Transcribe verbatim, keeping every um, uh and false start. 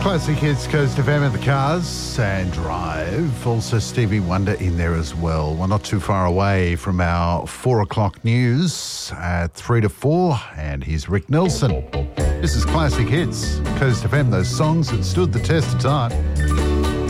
Classic hits, Coast F M at the Cars and Drive. Also Stevie Wonder in there as well. We're not too far away from our four o'clock news at three to four. And here's Rick Nelson. This is Classic Hits, Coast F M, those songs that stood the test of time.